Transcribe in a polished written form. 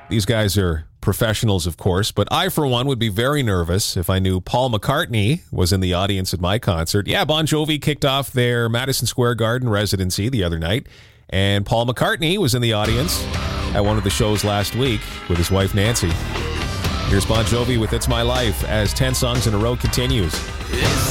These guys are professionals, of course, but I, for one, would be very nervous if I knew Paul McCartney was in the audience at my concert. Yeah, Bon Jovi kicked off their Madison Square Garden residency the other night, and Paul McCartney was in the audience at one of the shows last week with his wife, Nancy. Here's Bon Jovi with It's My Life as 10 songs in a row continues.